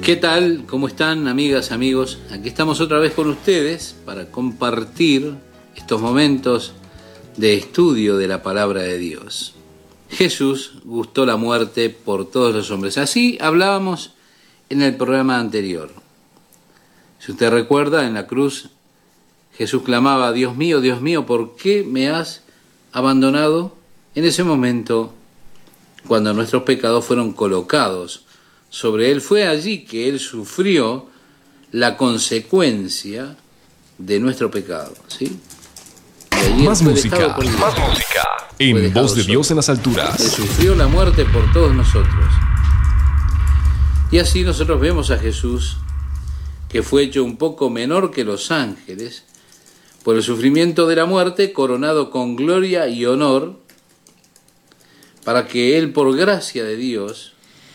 ¿Qué tal? ¿Cómo están, amigas, amigos? Aquí estamos otra vez con ustedes para compartir estos momentos de estudio de la palabra de Dios. Jesús gustó la muerte por todos los hombres. Así hablábamos en el programa anterior. Si usted recuerda, en la cruz Jesús clamaba: Dios mío, ¿por qué me has abandonado? En ese momento, cuando nuestros pecados fueron colocados sobre él, fue allí que él sufrió la consecuencia de nuestro pecado, ¿sí? Más música, en Voz de Dios en las alturas. Él sufrió la muerte por todos nosotros. Y así nosotros vemos a Jesús, que fue hecho un poco menor que los ángeles, por el sufrimiento de la muerte, coronado con gloria y honor, para que él, por gracia de Dios,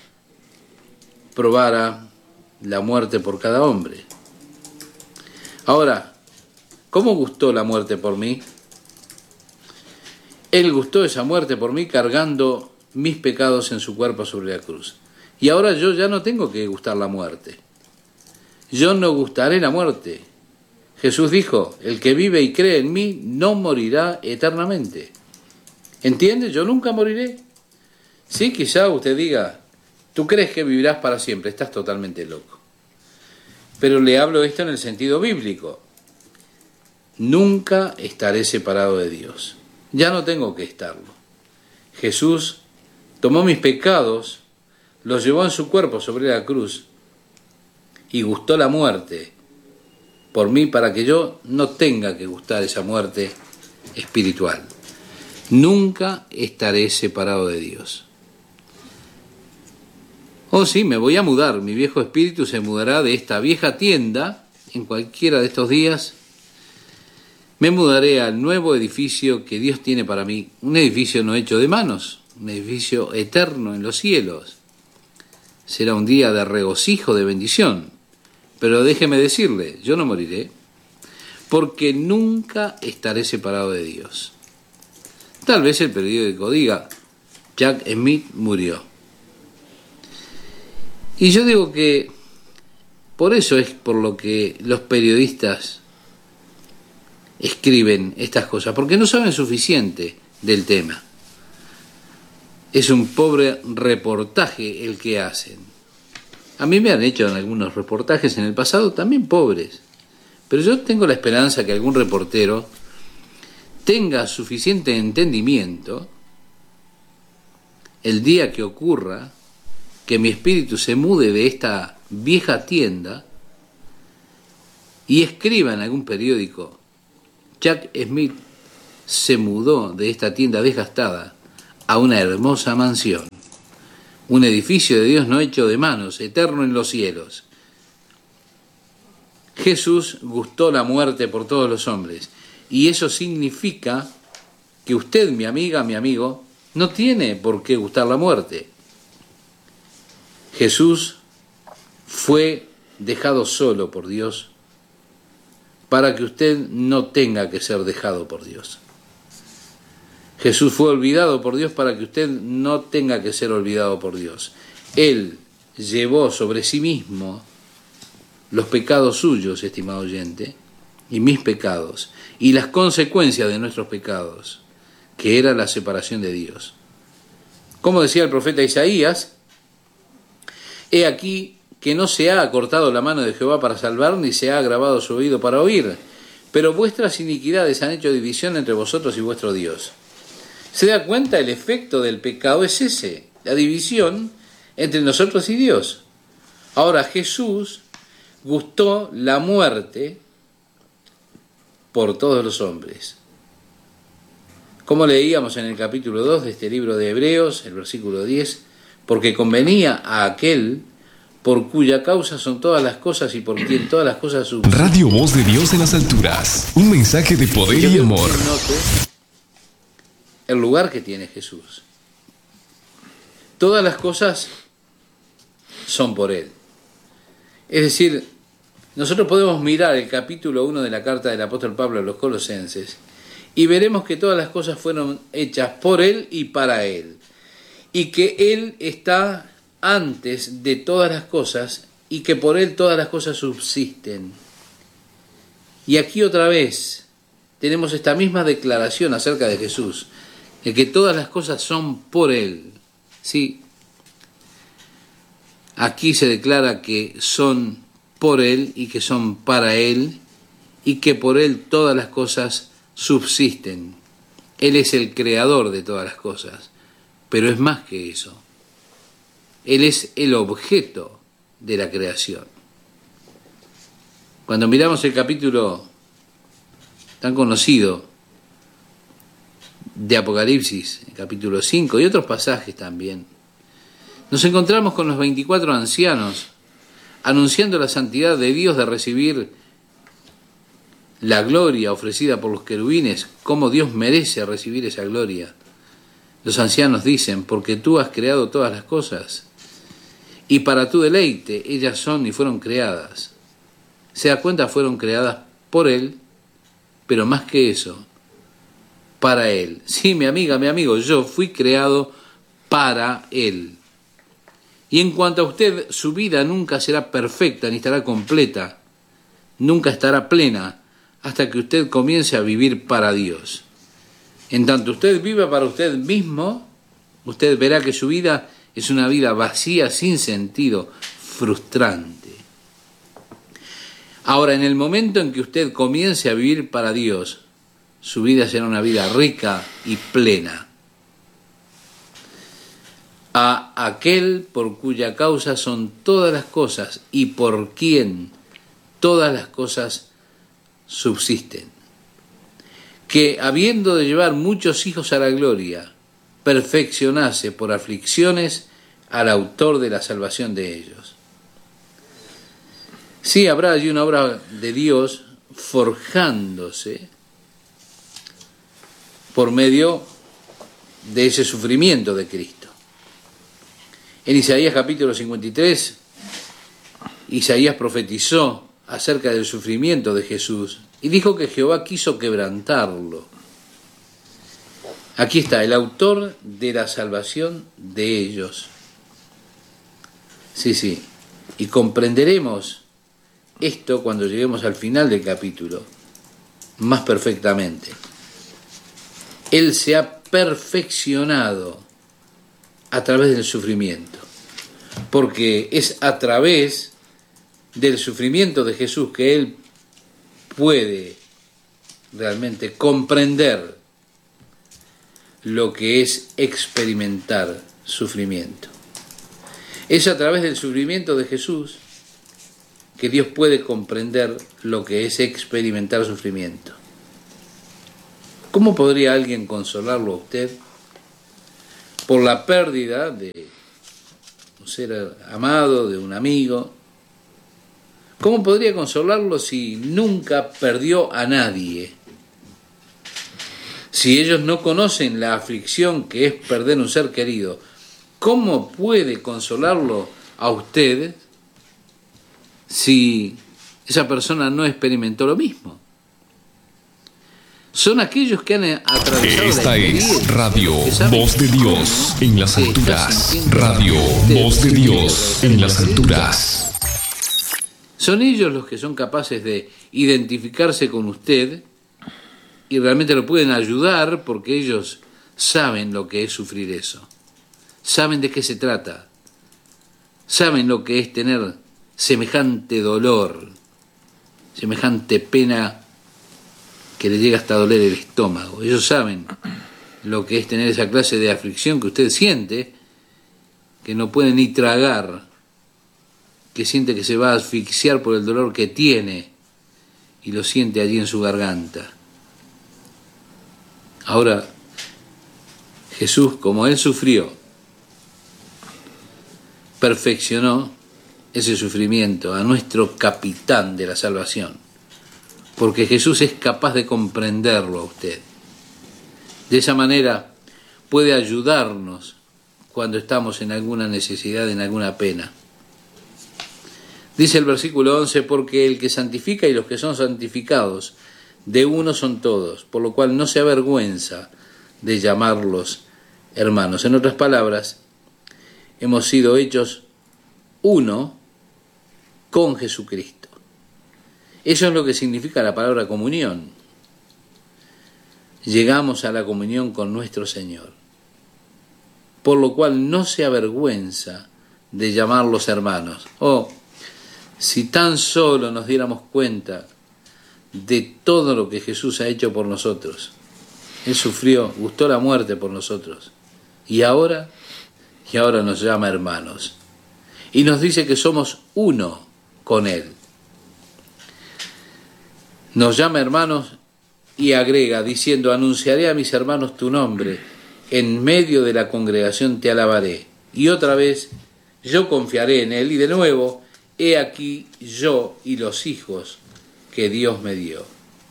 probara la muerte por cada hombre. Ahora, ¿cómo gustó la muerte por mí? Él gustó esa muerte por mí cargando mis pecados en su cuerpo sobre la cruz. Y ahora yo ya no tengo que gustar la muerte. Yo no gustaré la muerte. Jesús dijo: el que vive y cree en mí no morirá eternamente. ¿Entiende? Yo nunca moriré. Sí, quizá usted diga: tú crees que vivirás para siempre, estás totalmente loco. Pero le hablo esto en el sentido bíblico. Nunca estaré separado de Dios. Ya no tengo que estarlo. Jesús tomó mis pecados, los llevó en su cuerpo sobre la cruz y gustó la muerte por mí para que yo no tenga que gustar esa muerte espiritual. Nunca estaré separado de Dios. Oh sí, me voy a mudar, mi viejo espíritu se mudará de esta vieja tienda en cualquiera de estos días. Me mudaré al nuevo edificio que Dios tiene para mí, un edificio no hecho de manos, un edificio eterno en los cielos. Será un día de regocijo, de bendición, pero déjeme decirle, yo no moriré, porque nunca estaré separado de Dios. Tal vez el periódico diga: Jack Smith murió. Y yo digo que por eso es por lo que los periodistas escriben estas cosas, porque no saben suficiente del tema. Es un pobre reportaje el que hacen. A mí me han hecho en algunos reportajes en el pasado también pobres, pero yo tengo la esperanza que algún reportero tenga suficiente entendimiento el día que ocurra que mi espíritu se mude de esta vieja tienda y escriba en algún periódico: Jack Smith se mudó de esta tienda desgastada a una hermosa mansión, un edificio de Dios no hecho de manos, eterno en los cielos. Jesús gustó la muerte por todos los hombres, y eso significa que usted, mi amiga, mi amigo, no tiene por qué gustar la muerte. Jesús fue dejado solo por Dios para que usted no tenga que ser dejado por Dios. Jesús fue olvidado por Dios para que usted no tenga que ser olvidado por Dios. Él llevó sobre sí mismo los pecados suyos, estimado oyente, y mis pecados, y las consecuencias de nuestros pecados, que era la separación de Dios. Como decía el profeta Isaías: he aquí que no se ha acortado la mano de Jehová para salvar, ni se ha agravado su oído para oír, pero vuestras iniquidades han hecho división entre vosotros y vuestro Dios. ¿Se da cuenta? El efecto del pecado es ese, la división entre nosotros y Dios. Ahora, Jesús gustó la muerte por todos los hombres. Como leíamos en el capítulo 2 de este libro de Hebreos, el versículo 10, porque convenía a aquel por cuya causa son todas las cosas y por quien todas las cosas subsisten. Radio Voz de Dios en las alturas, un mensaje de poder y amor. Note el lugar que tiene Jesús. Todas las cosas son por Él. Es decir, nosotros podemos mirar el capítulo 1 de la carta del apóstol Pablo a los Colosenses y veremos que todas las cosas fueron hechas por Él y para Él, y que Él está antes de todas las cosas y que por Él todas las cosas subsisten. Y aquí otra vez tenemos esta misma declaración acerca de Jesús, de que todas las cosas son por Él. Sí, aquí se declara que son por Él y que son para Él y que por Él todas las cosas subsisten. Él es el creador de todas las cosas, pero es más que eso. Él es el objeto de la creación. Cuando miramos el capítulo tan conocido de Apocalipsis, el capítulo 5 y otros pasajes también, nos encontramos con los 24 ancianos anunciando la santidad de Dios, de recibir la gloria ofrecida por los querubines, cómo Dios merece recibir esa gloria. Los ancianos dicen, porque tú has creado todas las cosas, y para tu deleite ellas son y fueron creadas. Se da cuenta, fueron creadas por Él, pero más que eso, para Él. Sí, mi amiga, mi amigo, yo fui creado para Él. Y en cuanto a usted, su vida nunca será perfecta ni estará completa, nunca estará plena, hasta que usted comience a vivir para Dios. En tanto usted viva para usted mismo, usted verá que su vida es una vida vacía, sin sentido, frustrante. Ahora, en el momento en que usted comience a vivir para Dios, su vida será una vida rica y plena. A aquel por cuya causa son todas las cosas y por quien todas las cosas subsisten, que habiendo de llevar muchos hijos a la gloria, perfeccionase por aflicciones al autor de la salvación de ellos. Sí, habrá allí una obra de Dios forjándose por medio de ese sufrimiento de Cristo. En Isaías capítulo 53, Isaías profetizó acerca del sufrimiento de Jesús y dijo que Jehová quiso quebrantarlo. Aquí está, el autor de la salvación de ellos. Sí, y comprenderemos esto cuando lleguemos al final del capítulo más perfectamente. Él se ha perfeccionado a través del sufrimiento, porque es a través del sufrimiento de Jesús que Él puede realmente comprender lo que es experimentar sufrimiento. Es a través del sufrimiento de Jesús que Dios puede comprender lo que es experimentar sufrimiento. ¿Cómo podría alguien consolarlo a usted por la pérdida de un ser amado, de un amigo? ¿Cómo podría consolarlo si nunca perdió a nadie? Si ellos no conocen la aflicción que es perder un ser querido, ¿cómo puede consolarlo a usted si esa persona no experimentó lo mismo? Son aquellos que han atravesado Esta es Radio Voz de Dios en las alturas. Radio Voz de Dios en las alturas. Son ellos los que son capaces de identificarse con usted y realmente lo pueden ayudar porque ellos saben lo que es sufrir eso. Saben de qué se trata. Saben lo que es tener semejante dolor, semejante pena que le llega hasta doler el estómago. Ellos saben lo que es tener esa clase de aflicción que usted siente, que no puede ni tragar, que siente que se va a asfixiar por el dolor que tiene y lo siente allí en su garganta. Ahora, Jesús, como Él sufrió, perfeccionó ese sufrimiento a nuestro capitán de la salvación, porque Jesús es capaz de comprenderlo a usted. De esa manera puede ayudarnos cuando estamos en alguna necesidad, en alguna pena. Dice el versículo 11, porque el que santifica y los que son santificados, de uno son todos, por lo cual no se avergüenza de llamarlos hermanos. En otras palabras, hemos sido hechos uno con Jesucristo. Eso es lo que significa la palabra comunión. Llegamos a la comunión con nuestro Señor, por lo cual no se avergüenza de llamarlos hermanos. Si tan solo nos diéramos cuenta de todo lo que Jesús ha hecho por nosotros. Él sufrió, gustó la muerte por nosotros. Y ahora nos llama hermanos. Y nos dice que somos uno con Él. Nos llama hermanos y agrega diciendo: anunciaré a mis hermanos tu nombre, en medio de la congregación te alabaré. Y otra vez, yo confiaré en Él. Y de nuevo, he aquí yo y los hijos que Dios me dio.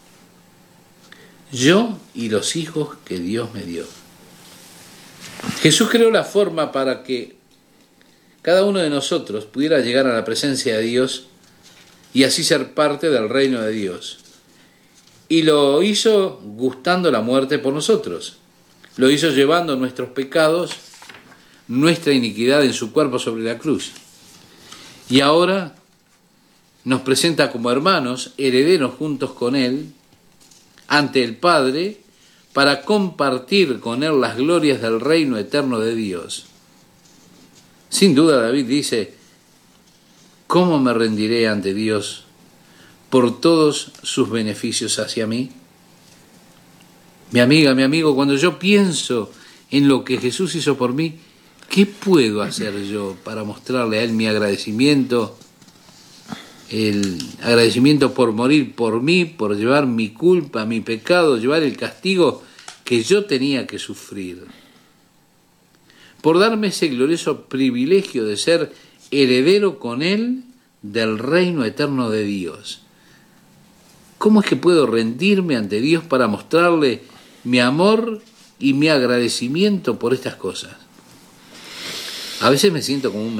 Yo y los hijos que Dios me dio. Jesús creó la forma para que cada uno de nosotros pudiera llegar a la presencia de Dios y así ser parte del reino de Dios. Y lo hizo gustando la muerte por nosotros. Lo hizo llevando nuestros pecados, nuestra iniquidad en su cuerpo sobre la cruz. Y ahora nos presenta como hermanos, herederos juntos con Él, ante el Padre, para compartir con Él las glorias del reino eterno de Dios. Sin duda David dice: ¿cómo me rendiré ante Dios por todos sus beneficios hacia mí? Mi amiga, mi amigo, cuando yo pienso en lo que Jesús hizo por mí, ¿qué puedo hacer yo para mostrarle a Él mi agradecimiento? El agradecimiento por morir por mí, por llevar mi culpa, mi pecado, llevar el castigo que yo tenía que sufrir. Por darme ese glorioso privilegio de ser heredero con Él del reino eterno de Dios. ¿Cómo es que puedo rendirme ante Dios para mostrarle mi amor y mi agradecimiento por estas cosas? A veces me siento como un